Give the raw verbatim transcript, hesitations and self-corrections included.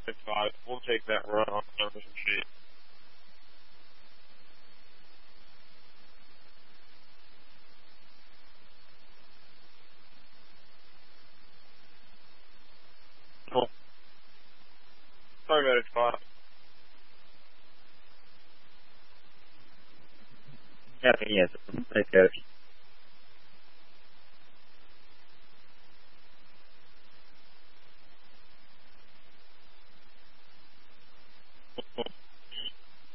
It's five. We'll take that run on service and sheet. Cool. Sorry about it, five. Copy, yes. Let's go.